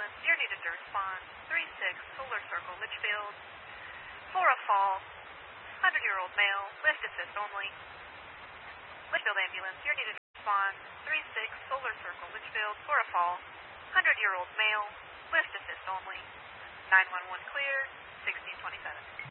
ambulance, you're needed to respond. 3-6, Solar Circle, Litchfield. For a fall, 100-year-old male, lift assist only. Litchfield ambulance, you're needed to respond. 3-6, Solar Circle, Litchfield. For a fall, 100-year-old male, lift assist only. 911 clear, 1627.